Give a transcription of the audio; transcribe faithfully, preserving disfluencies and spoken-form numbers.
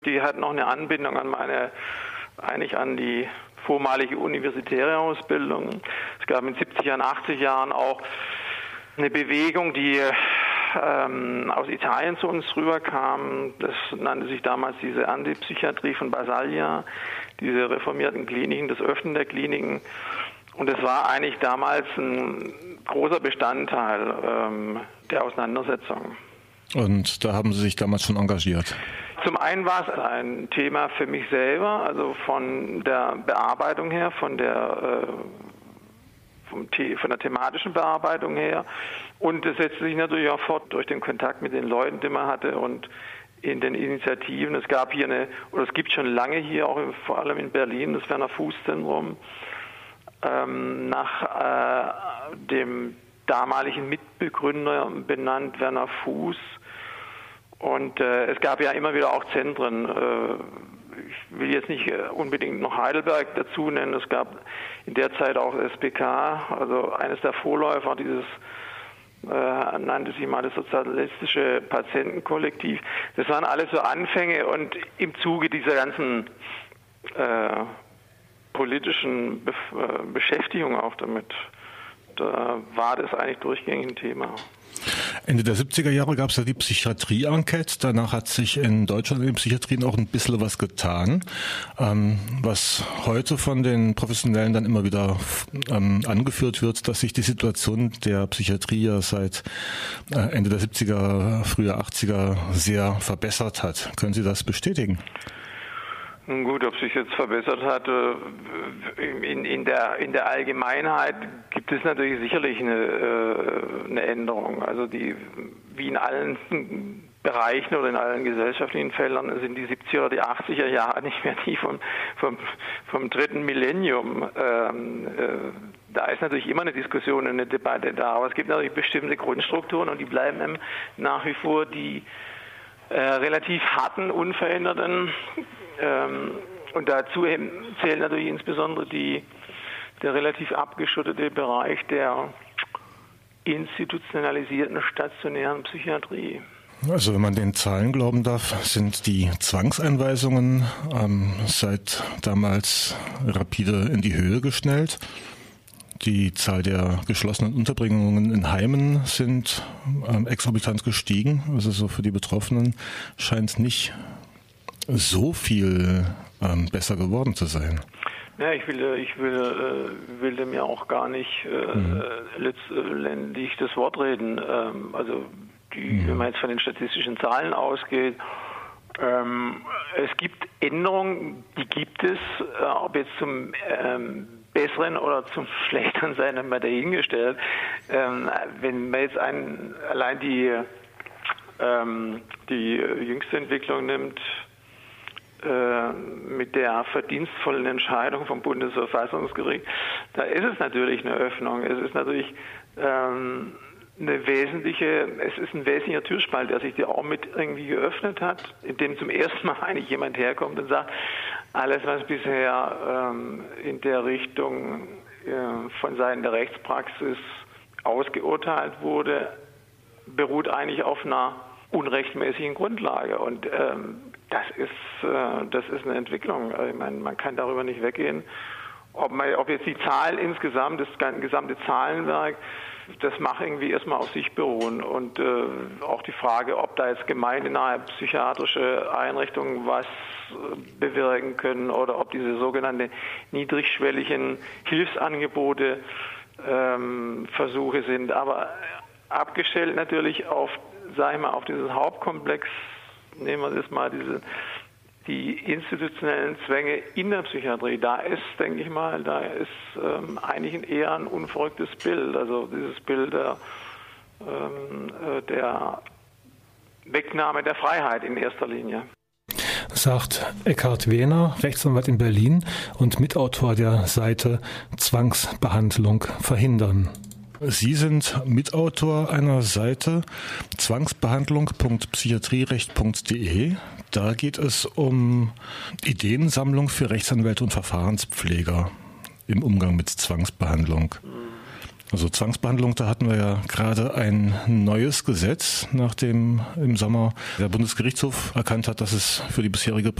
Die hat noch eine Anbindung an meine, eigentlich an die vormalige universitäre Ausbildung. Es gab in siebziger und achtziger Jahren auch eine Bewegung, die ähm, aus Italien zu uns rüberkam. Das nannte sich damals diese Antipsychiatrie von Basaglia, diese reformierten Kliniken, das Öffnen der Kliniken. Und es war eigentlich damals ein großer Bestandteil ähm, der Auseinandersetzung. Und da haben Sie sich damals schon engagiert? Zum einen war es ein Thema für mich selber, also von der Bearbeitung her, von der, äh, vom The- von der thematischen Bearbeitung her. Und es setzte sich natürlich auch fort durch den Kontakt mit den Leuten, die man hatte und in den Initiativen. Es gab hier eine, oder es gibt schon lange hier, auch vor allem in Berlin, das Werner-Fuß-Zentrum, ähm, nach äh, dem damaligen Mitbegründer benannt, Werner Fuß. Und äh, es gab ja immer wieder auch Zentren. Äh, ich will jetzt nicht äh, unbedingt noch Heidelberg dazu nennen. Es gab in der Zeit auch das S P K, also eines der Vorläufer dieses, äh, nannte sich mal das sozialistische Patientenkollektiv. Das waren alles so Anfänge und im Zuge dieser ganzen äh, politischen Be- äh, Beschäftigung auch damit, da war das eigentlich durchgängig ein Thema. Ende der siebziger Jahre gab es ja die Psychiatrie-Enquete. Danach hat sich in Deutschland in den Psychiatrien auch ein bisschen was getan, ähm, was heute von den Professionellen dann immer wieder ähm, angeführt wird, dass sich die Situation der Psychiatrie ja seit äh, Ende der siebziger, frühe achtziger sehr verbessert hat. Können Sie das bestätigen? Nun gut, ob sich jetzt verbessert hat, in, in, der, in der Allgemeinheit gibt es natürlich sicherlich eine, eine Änderung. Also die, wie in allen Bereichen oder in allen gesellschaftlichen Feldern sind die siebziger oder die achtziger Jahre nicht mehr die vom, vom, vom dritten Millennium. Ähm, äh, da ist natürlich immer eine Diskussion und eine Debatte da, aber es gibt natürlich bestimmte Grundstrukturen und die bleiben eben nach wie vor die äh, relativ harten, unveränderten. Ähm, und dazu zählt natürlich insbesondere die, der relativ abgeschottete Bereich der institutionalisierten stationären Psychiatrie. Also wenn man den Zahlen glauben darf, sind die Zwangseinweisungen ähm, seit damals rapide in die Höhe geschnellt. Die Zahl der geschlossenen Unterbringungen in Heimen sind ähm, exorbitant gestiegen. Also so für die Betroffenen scheint nicht so viel ähm, besser geworden zu sein. Ja, ich will, ich will, äh, will dem ja auch gar nicht äh, mhm. letztendlich das Wort reden. Ähm, also die, mhm. wenn man jetzt von den statistischen Zahlen ausgeht, ähm, es gibt Änderungen, die gibt es, äh, ob jetzt zum ähm, Besseren oder zum Schlechteren sein, haben wir dahingestellt. Ähm, wenn man jetzt einen, allein die, ähm, die jüngste Entwicklung nimmt, mit der verdienstvollen Entscheidung vom Bundesverfassungsgericht, da ist es natürlich eine Öffnung. Es ist natürlich ähm, eine wesentliche, es ist ein wesentlicher Türspalt, der sich dir auch mit irgendwie geöffnet hat, in dem zum ersten Mal eigentlich jemand herkommt und sagt, alles, was bisher ähm, in der Richtung äh, von Seiten der Rechtspraxis ausgeurteilt wurde, beruht eigentlich auf einer unrechtmäßigen Grundlage. Und ähm, das ist, äh, das ist eine Entwicklung. Ich meine, man kann darüber nicht weggehen. Ob, man, ob jetzt die Zahl insgesamt, das gesamte Zahlenwerk, das mag irgendwie erstmal auf sich beruhen. Und äh, auch die Frage, ob da jetzt gemeindenahe psychiatrische Einrichtungen was bewirken können oder ob diese sogenannten niedrigschwelligen Hilfsangebote ähm, Versuche sind. Aber abgestellt natürlich auf, sag ich mal, auf dieses Hauptkomplex, nehmen wir das mal, diese, die institutionellen Zwänge in der Psychiatrie, da ist, denke ich mal, da ist ähm, eigentlich ein eher ein unverrücktes Bild. Also dieses Bild der, ähm, der Wegnahme der Freiheit in erster Linie. Sagt Eckhard Wehner, Rechtsanwalt in Berlin und Mitautor der Seite Zwangsbehandlung verhindern. Sie sind Mitautor einer Seite zwangsbehandlung punkt psychiatrierecht punkt de. Da geht es um Ideensammlung für Rechtsanwälte und Verfahrenspfleger im Umgang mit Zwangsbehandlung. Also Zwangsbehandlung, da hatten wir ja gerade ein neues Gesetz, nachdem im Sommer der Bundesgerichtshof erkannt hat, dass es für die bisherige